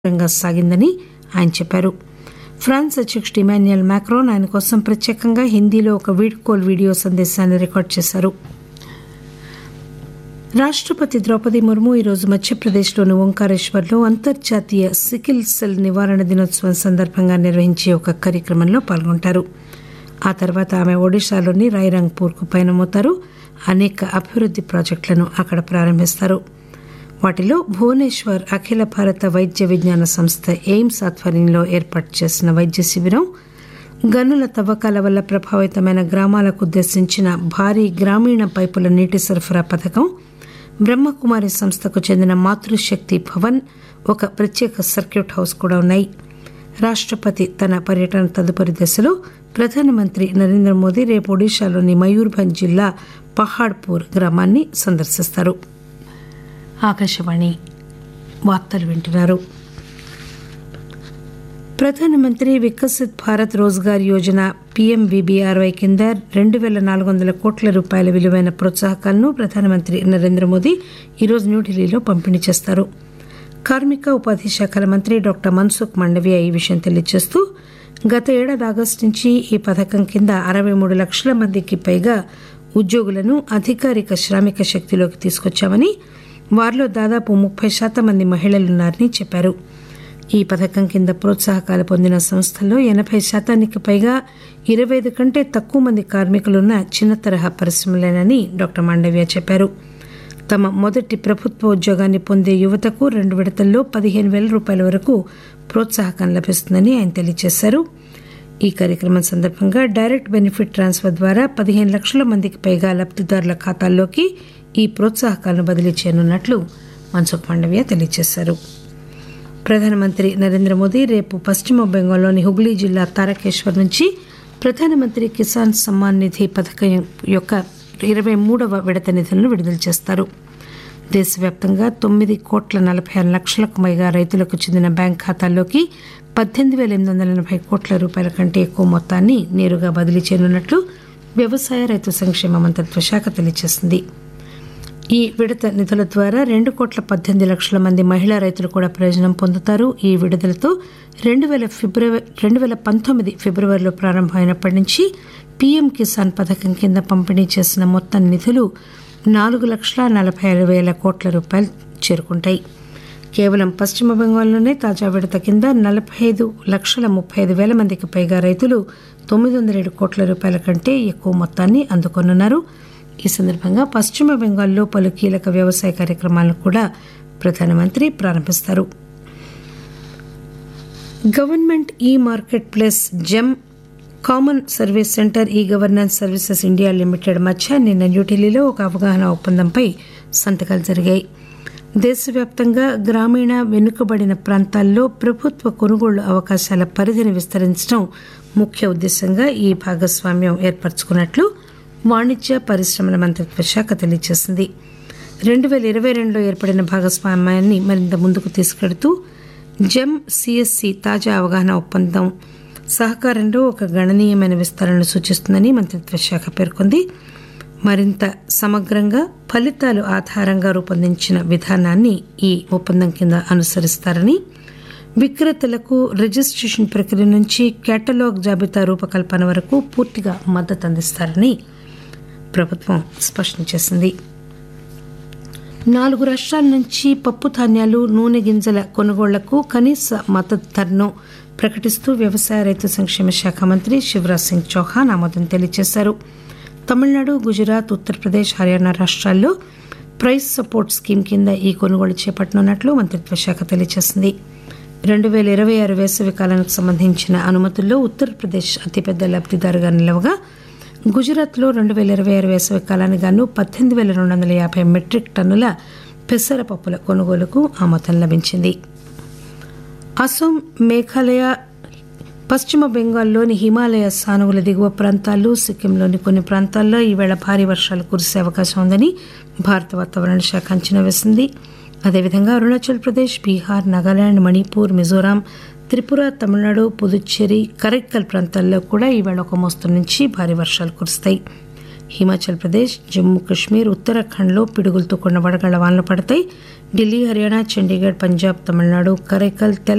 సాగిందని ఆయన చెప్పారు. ఫ్రాన్స్ అధ్యక్షుడు ఇమాన్యుయల్ మాక్రోన్ ఆయన కోసం ప్రత్యేకంగా హిందీలో ఒక వీడ్కోల్ వీడియో సందేశాన్ని రికార్డు చేశారు. రాష్టపతి ద్రౌపది ముర్ము ఈరోజు మధ్యప్రదేశ్లోని ఓంకారేశ్వర్లో అంతర్జాతీయ సికిల్ సెల్ నివారణ దినోత్సవం సందర్భంగా నిర్వహించే ఒక కార్యక్రమంలో పాల్గొంటారు. ఆ తర్వాత ఆమె ఒడిశాలోని రాయ్రంగ్పూర్కు పయనమవుతారు. అనేక అభివృద్ది ప్రాజెక్టులను అక్కడ ప్రారంభిస్తారు. వాటిలో భువనేశ్వర్ అఖిల భారత వైద్య విజ్ఞాన సంస్థ ఎయిమ్స్ ఆధ్వర్యంలో ఏర్పాటు చేసిన వైద్య శిబిరం, గనుల తవ్వకాల వల్ల ప్రభావితమైన గ్రామాలకు ఉద్దేశించిన భారీ గ్రామీణ పైపుల నీటి సరఫరా పథకం, బ్రహ్మకుమారి సంస్థకు చెందిన మాతృశక్తి భవన్, ఒక ప్రత్యేక సర్క్యూట్ హౌస్ కూడా ఉన్నాయి. రాష్టపతి తన పర్యటన తదుపరి దశలో ప్రధానమంత్రి నరేంద్ర మోదీ రేపు ఒడిశాలోని మయూర్భంజ్ జిల్లా పహాడ్పూర్ గ్రామాన్ని సందర్శిస్తారు. ఆకాశవాణి వార్తలు వింటున్నారు. ప్రధానమంత్రి వికసిత్ భారత్ రోజ్గార్ యోజన PMVBRY కింద 2,400 కోట్ల రూపాయల విలువైన ప్రోత్సాహకాలను ప్రధానమంత్రి నరేంద్ర మోదీ ఈరోజు న్యూఢిల్లీలో పంపిణీ చేస్తారు. కార్మిక ఉపాధి శాఖల మంత్రి డాక్టర్ మన్సుఖ్ మాండవీయ ఈ విషయం తెలియజేస్తూ, గత ఏడాది ఆగస్టు నుంచి ఈ పథకం కింద 63 లక్షల మందికి పైగా ఉద్యోగులను అధికారిక శ్రామిక శక్తిలోకి తీసుకొచ్చామని, వారిలో దాదాపు 30% మంది మహిళలున్నారని చెప్పారు. ఈ పథకం కింద ప్రోత్సాహకాలు పొందిన సంస్థల్లో 80% పైగా 25 కంటే తక్కువ మంది కార్మికులున్న చిన్న తరహా పరిశ్రమలేనని డాక్టర్ మాండవీయ చెప్పారు. తమ మొదటి ప్రభుత్వ ఉద్యోగాన్ని పొందే యువతకు 2 విడతల్లో 15,000 రూపాయల వరకు ప్రోత్సాహకం లభిస్తుందని ఆయన తెలియజేశారు. ఈ కార్యక్రమం సందర్భంగా డైరెక్ట్ బెనిఫిట్ ట్రాన్స్ఫర్ ద్వారా 15 లక్షల మందికి పైగా లబ్దిదారుల ఖాతాల్లోకి ఈ ప్రోత్సాహకాలను బదిలీ చేయనున్నట్లు మన్సుఖ్ మాండవీయ తెలియజేశారు. ప్రధానమంత్రి నరేంద్ర మోదీ రేపు పశ్చిమ బెంగాల్లోని హుగ్లీ జిల్లా తారకేశ్వర్ నుంచి ప్రధానమంత్రి కిసాన్ సమ్మాన్ నిధి పథకం యొక్క 23వ విడత నిధులను విడుదల చేస్తారు. దేశవ్యాప్తంగా 9,46,00,000కు పైగా రైతులకు చెందిన బ్యాంక్ ఖాతాల్లోకి 18,880 కోట్ల రూపాయల కంటే ఎక్కువ మొత్తాన్ని నేరుగా బదిలీ చేయనున్నట్లు వ్యవసాయ రైతు సంక్షేమ మంత్రిత్వ శాఖ తెలియజేసింది. ఈ విడత నిధుల ద్వారా 2,18,00,000 మంది మహిళా రైతులు కూడా ప్రయోజనం పొందుతారు. ఈ విడుదలతో 2019 ఫిబ్రవరిలో ప్రారంభమైనప్పటి నుంచి పీఎం కిసాన్ పథకం కింద పంపిణీ చేసిన మొత్తం నిధులు 4,46,000 కోట్ల రూపాయలు చేరుకుంటాయి. కేవలం పశ్చిమ బెంగాల్లోనే తాజా విడత కింద 45,35,000 మందికి పైగా రైతులు 907 కోట్ల రూపాయల కంటే ఎక్కువ మొత్తాన్ని అందుకోనున్నారు. ఈ సందర్భంగా పశ్చిమ బెంగాల్లో పలు కీలక వ్యవసాయ కార్యక్రమాలను కూడా ప్రధానమంత్రి ప్రారంభిస్తారు. గవర్నమెంట్ ఈ market place gem, common service centre, e governance services India limited మధ్య నిన్న న్యూఢిల్లీలో ఒక అవగాహన ఒప్పందంపై సంతకాలు జరిగాయి. దేశవ్యాప్తంగా గ్రామీణ వెనుకబడిన ప్రాంతాల్లో ప్రభుత్వ కొనుగోళ్లు అవకాశాల పరిధిని విస్తరించడం ముఖ్య ఉద్దేశంగా ఈ భాగస్వామ్యం ఏర్పరచుకున్నట్లు వాణిజ్య పరిశ్రమల మంత్రిత్వ శాఖ తెలియజేసింది. 2022లో ఏర్పడిన భాగస్వామ్యాన్ని మరింత ముందుకు తీసుకెడుతూ జెమ్ సిఎస్సి తాజా అవగాహన ఒప్పందం సహకారంలో ఒక గణనీయమైన విస్తరణను సూచిస్తుందని మంత్రిత్వ శాఖ పేర్కొంది. మరింత సమగ్రంగా ఫలితాలు ఆధారంగా రూపొందించిన విధానాన్ని ఈ ఒప్పందం కింద అనుసరిస్తారని, విక్రేతలకు రిజిస్ట్రేషన్ ప్రక్రియ నుంచి కేటలాగ్ జాబితా రూపకల్పన వరకు పూర్తిగా మద్దతు అందిస్తారని ప్రభుత్వం స్పష్టం చేసింది. 4 రాష్ట్రాల నుంచి పప్పు ధాన్యాలు, నూనె గింజల కొనుగోళ్లకు కనీస మద్దతు ధరను ప్రకటిస్తూ వ్యవసాయ రైతు సంక్షేమ శాఖ మంత్రి శివరాజ్ సింగ్ చౌహాన్ ఆమోదం తెలియజేశారు. తమిళనాడు, గుజరాత్, ఉత్తరప్రదేశ్, హర్యానా రాష్ట్రాల్లో ప్రైస్ సపోర్ట్ స్కీమ్ కింద ఈ కొనుగోలు చేపట్టనున్నట్లు మంత్రిత్వ శాఖ తెలియజేసింది. 2026 వేసవి కాలానికి సంబంధించిన అనుమతుల్లో ఉత్తరప్రదేశ్ అతిపెద్ద లబ్దిదారుగా నిలవగా, గుజరాత్లో 2026 వేసవి కాలానికి గాను 18,250 మెట్రిక్ టన్నుల పెసరపప్పుల కొనుగోలుకు ఆమోదం లభించింది. అసోం, మేఘాలయ, పశ్చిమ బెంగాల్లోని హిమాలయ సానువుల దిగువ ప్రాంతాలు, సిక్కింలోని కొన్ని ప్రాంతాల్లో ఈవేళ భారీ వర్షాలు కురిసే అవకాశం ఉందని భారత వాతావరణ శాఖ అంచనా వేసింది. అదేవిధంగా అరుణాచల్ ప్రదేశ్, బీహార్, నాగాలాండ్, మణిపూర్, మిజోరాం, త్రిపుర, తమిళనాడు, పుదుచ్చేరి, కరైక్కల్ ప్రాంతాల్లో కూడా ఈవేళ ఒక మోస్తరు నుంచి భారీ వర్షాలు కురుస్తాయి. హిమాచల్ ప్రదేశ్, జమ్మూ కశ్మీర్, ఉత్తరాఖండ్లో పిడుగులతో కూడిన వడగళ్ల వానలు పడతాయి. ఢిల్లీ, హర్యానా, చండీగఢ్, పంజాబ్, తమిళనాడు, కరైకల్,